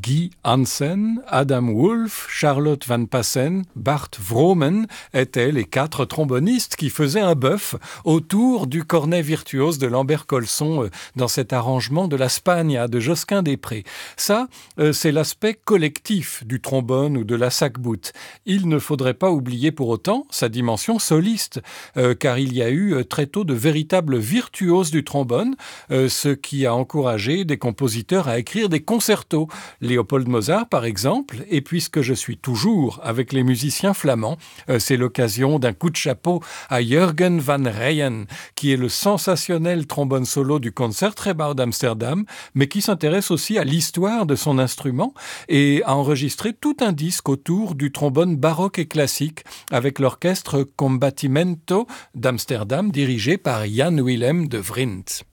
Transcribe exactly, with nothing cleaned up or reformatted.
Guy Hansen, Adam Wolf, Charlotte Van Passen, Bart Vroomen étaient les quatre trombonistes qui faisaient un bœuf autour du cornet virtuose de Lambert Colson dans cet arrangement de la Spagna de Josquin des Prés. Ça, c'est l'aspect collectif du trombone ou de la sac-boute. Il ne faudrait pas oublier pour autant sa dimension soliste, euh, car il y a eu très tôt de véritables virtuoses du trombone, euh, ce qui a encouragé des compositeurs à écrire des concertos. Léopold Mozart, par exemple, et puisque je suis toujours avec les musiciens flamands, euh, c'est l'occasion d'un coup de chapeau à Jürgen van Ryen, qui est le sensationnel trombone solo du Concertgebouw d'Amsterdam, mais qui s'intéresse aussi à l'histoire de son instrument et a enregistré tout un disque autour du trombone baroque et classique avec l'orchestre Combattimento d'Amsterdam dirigé par Jan Willem de Vrindt.